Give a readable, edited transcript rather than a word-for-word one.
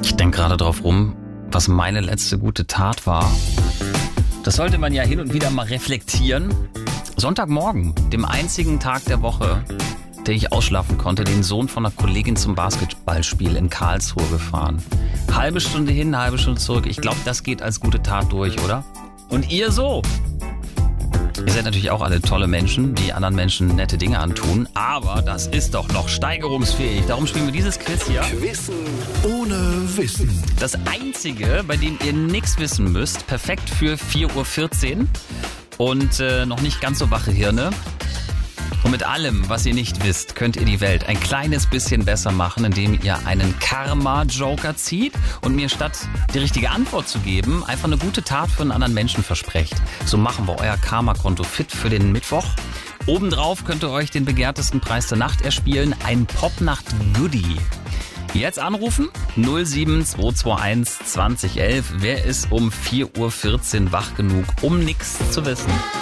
Ich denke gerade drauf rum, was meine letzte gute Tat war. Das sollte man ja hin und wieder mal reflektieren. Sonntagmorgen, dem einzigen Tag der Woche, den ich ausschlafen konnte, den Sohn von einer Kollegin zum Basketballspiel in Karlsruhe gefahren. Halbe Stunde hin, halbe Stunde zurück. Ich glaube, das geht als gute Tat durch, oder? Und ihr so? Ihr seid natürlich auch alle tolle Menschen, die anderen Menschen nette Dinge antun. Aber das ist doch noch steigerungsfähig. Darum spielen wir dieses Quiz hier. Wissen ohne Wissen. Das einzige, bei dem ihr nichts wissen müsst. Perfekt für 4:14 Uhr. Und noch nicht ganz so wache Hirne. Und mit allem, was ihr nicht wisst, könnt ihr die Welt ein kleines bisschen besser machen, indem ihr einen Karma-Joker zieht und mir statt die richtige Antwort zu geben, einfach eine gute Tat für einen anderen Menschen versprecht. So machen wir euer Karma-Konto fit für den Mittwoch. Obendrauf könnt ihr euch den begehrtesten Preis der Nacht erspielen, ein Popnacht-Goodie. Jetzt anrufen, 07221 2011. Wer ist um 4:14 Uhr wach genug, um nichts zu wissen?